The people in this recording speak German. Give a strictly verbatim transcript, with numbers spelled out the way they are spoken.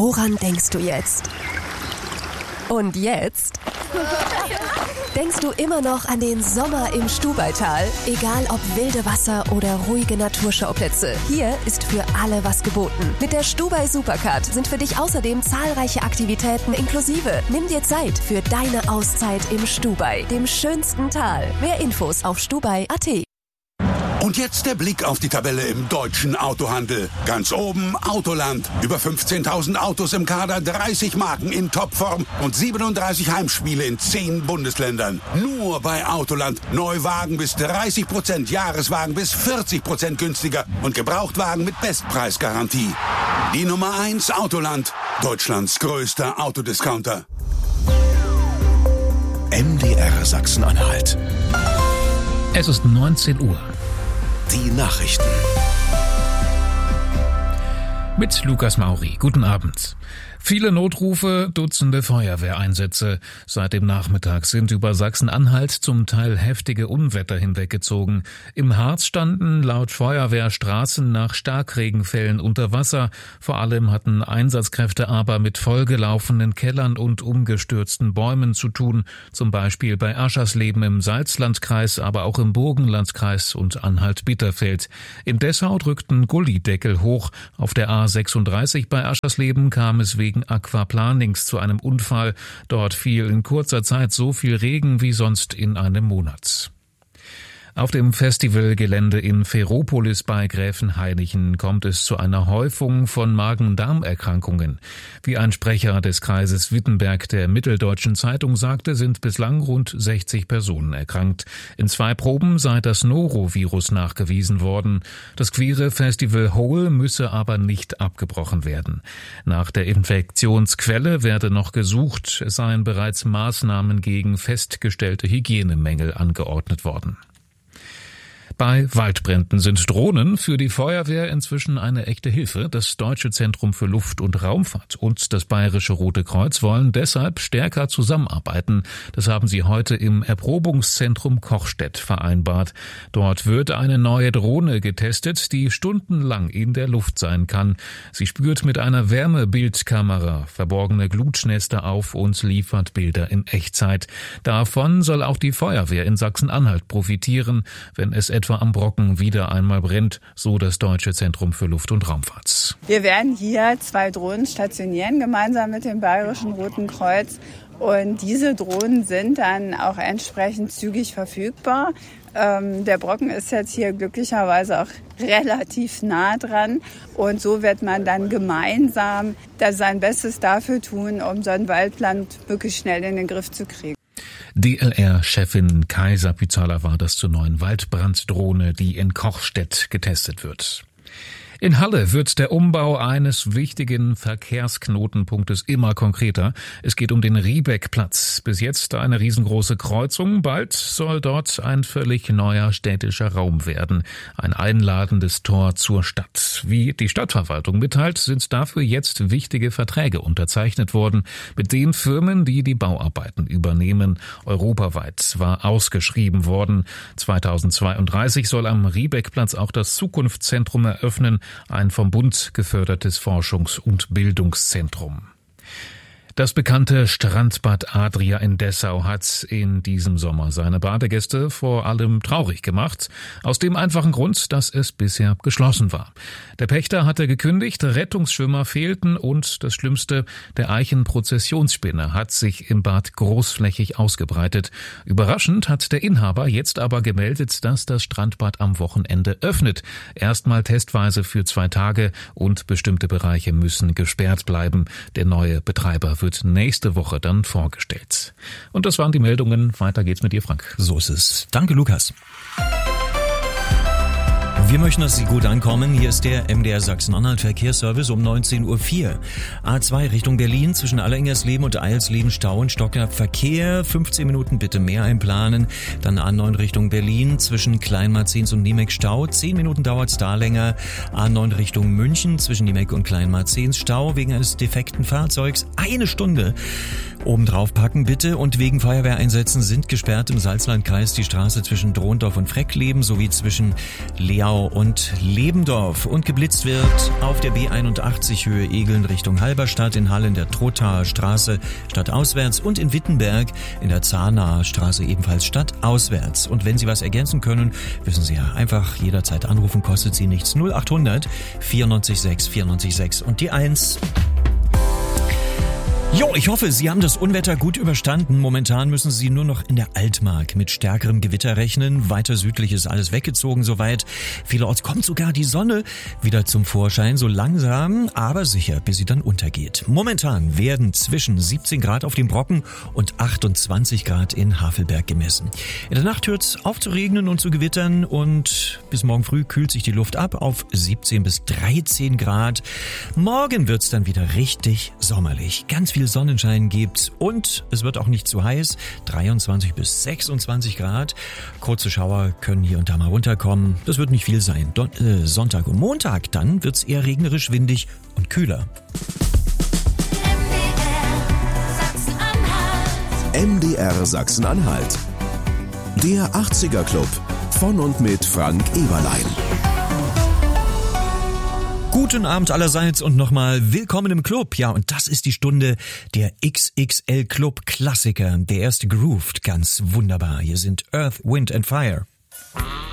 Woran denkst du jetzt? Und jetzt? Denkst du immer noch an den Sommer im Stubaital? Egal ob wilde Wasser oder ruhige Naturschauplätze, hier ist für alle was geboten. Mit der Stubai Supercard sind für dich außerdem zahlreiche Aktivitäten inklusive. Nimm dir Zeit für deine Auszeit im Stubai, dem schönsten Tal. Mehr Infos auf stubai punkt at. Und jetzt der Blick auf die Tabelle im deutschen Autohandel. Ganz oben Autoland. Über fünfzehntausend Autos im Kader, dreißig Marken in Topform und siebenunddreißig Heimspiele in zehn Bundesländern. Nur bei Autoland. Neuwagen bis dreißig Prozent, Jahreswagen bis vierzig Prozent günstiger und Gebrauchtwagen mit Bestpreisgarantie. Die Nummer eins Autoland. Deutschlands größter Autodiscounter. M D R Sachsen-Anhalt. Es ist neunzehn Uhr. Die Nachrichten. Mit Lukas Mauri. Guten Abend. Viele Notrufe, Dutzende Feuerwehreinsätze. Seit dem Nachmittag sind über Sachsen-Anhalt zum Teil heftige Unwetter hinweggezogen. Im Harz standen laut Feuerwehr Straßen nach Starkregenfällen unter Wasser. Vor allem hatten Einsatzkräfte aber mit vollgelaufenen Kellern und umgestürzten Bäumen zu tun. Zum Beispiel bei Aschersleben im Salzlandkreis, aber auch im Burgenlandkreis und Anhalt-Bitterfeld. In Dessau drückten Gullideckel hoch. Auf der A sechsunddreißig bei Aschersleben kam es wegen Aquaplanings zu einem Unfall. Dort fiel in kurzer Zeit so viel Regen wie sonst in einem Monat. Auf dem Festivalgelände in Ferropolis bei Gräfenhainichen kommt es zu einer Häufung von Magen-Darm-Erkrankungen. Wie ein Sprecher des Kreises Wittenberg der Mitteldeutschen Zeitung sagte, sind bislang rund sechzig Personen erkrankt. In zwei Proben sei das Norovirus nachgewiesen worden. Das queere Festival Hole müsse aber nicht abgebrochen werden. Nach der Infektionsquelle werde noch gesucht. Es seien bereits Maßnahmen gegen festgestellte Hygienemängel angeordnet worden. Bei Waldbränden sind Drohnen für die Feuerwehr inzwischen eine echte Hilfe. Das Deutsche Zentrum für Luft- und Raumfahrt und das Bayerische Rote Kreuz wollen deshalb stärker zusammenarbeiten. Das haben sie heute im Erprobungszentrum Kochstedt vereinbart. Dort wird eine neue Drohne getestet, die stundenlang in der Luft sein kann. Sie spürt mit einer Wärmebildkamera verborgene Glutschnester auf und liefert Bilder in Echtzeit. Davon soll auch die Feuerwehr in Sachsen-Anhalt profitieren, wenn es etwa am Brocken wieder einmal brennt, so das Deutsche Zentrum für Luft- und Raumfahrt. Wir werden hier zwei Drohnen stationieren, gemeinsam mit dem Bayerischen Roten Kreuz. Und diese Drohnen sind dann auch entsprechend zügig verfügbar. Ähm, der Brocken ist jetzt hier glücklicherweise auch relativ nah dran. Und so wird man dann gemeinsam das sein Bestes dafür tun, um so ein Waldland möglichst schnell in den Griff zu kriegen. D L R-Chefin Kajsa Pizzala war das zur neuen Waldbranddrohne, die in Kochstedt getestet wird. In Halle wird der Umbau eines wichtigen Verkehrsknotenpunktes immer konkreter. Es geht um den Riebeckplatz. Bis jetzt eine riesengroße Kreuzung. Bald soll dort ein völlig neuer städtischer Raum werden. Ein einladendes Tor zur Stadt. Wie die Stadtverwaltung mitteilt, sind dafür jetzt wichtige Verträge unterzeichnet worden. Mit den Firmen, die die Bauarbeiten übernehmen. Europaweit war ausgeschrieben worden. zweitausendzweiunddreißig soll am Riebeckplatz auch das Zukunftszentrum eröffnen. Ein vom Bund gefördertes Forschungs- und Bildungszentrum. Das bekannte Strandbad Adria in Dessau hat in diesem Sommer seine Badegäste vor allem traurig gemacht, aus dem einfachen Grund, dass es bisher geschlossen war. Der Pächter hatte gekündigt, Rettungsschwimmer fehlten und das Schlimmste, der Eichenprozessionsspinne hat sich im Bad großflächig ausgebreitet. Überraschend hat der Inhaber jetzt aber gemeldet, dass das Strandbad am Wochenende öffnet. Erstmal testweise für zwei Tage und bestimmte Bereiche müssen gesperrt bleiben. Der neue Betreiber wird nächste Woche dann vorgestellt. Und das waren die Meldungen. Weiter geht's mit dir, Frank. So ist es. Danke, Lukas. Wir möchten, dass Sie gut ankommen. Hier ist der M D R Sachsen-Anhalt Verkehrsservice um neunzehn Uhr vier. A zwei Richtung Berlin zwischen Alleringsleben und Eilsleben Stau und Stockwerk-Verkehr. fünfzehn Minuten bitte mehr einplanen. Dann A neun Richtung Berlin zwischen Kleinmarzens und Niemek Stau. zehn Minuten dauert's da länger. A neun Richtung München zwischen Niemek und Kleinmarzens Stau wegen eines defekten Fahrzeugs. Eine Stunde. Obendrauf packen bitte. Und wegen Feuerwehreinsätzen sind gesperrt im Salzlandkreis die Straße zwischen Drondorf und Freckleben sowie zwischen Leau Bernau und Lebendorf. Und geblitzt wird auf der B einundachtzig Höhe Egeln Richtung Halberstadt, in Halle in der Trothaer Straße stadtauswärts und in Wittenberg in der Zahnaer Straße ebenfalls stadtauswärts. Und wenn Sie was ergänzen können, wissen Sie ja, einfach jederzeit anrufen, kostet Sie nichts. null achthundert vierundneunzig sechs vierundneunzig sechs und die eins. Jo, ich hoffe, Sie haben das Unwetter gut überstanden. Momentan müssen Sie nur noch in der Altmark mit stärkerem Gewitter rechnen. Weiter südlich ist alles weggezogen soweit. Vielerorts kommt sogar die Sonne wieder zum Vorschein, so langsam, aber sicher, bis sie dann untergeht. Momentan werden zwischen siebzehn Grad auf dem Brocken und achtundzwanzig Grad in Havelberg gemessen. In der Nacht hört es auf zu regnen und zu gewittern und bis morgen früh kühlt sich die Luft ab auf siebzehn bis dreizehn Grad. Morgen wird's dann wieder richtig sommerlich. Ganz viel Sonnenschein gibt's und es wird auch nicht zu heiß, dreiundzwanzig bis sechsundzwanzig Grad. Kurze Schauer können hier und da mal runterkommen. Das wird nicht viel sein. Don- äh, Sonntag und Montag dann wird's eher regnerisch, windig und kühler. M D R Sachsen-Anhalt. Der achtziger Club von und mit Frank Eberlein. Guten Abend allerseits und nochmal willkommen im Club. Ja, und das ist die Stunde der X X L Club Klassiker. Der erste groovt ganz wunderbar. Hier sind Earth, Wind and Fire.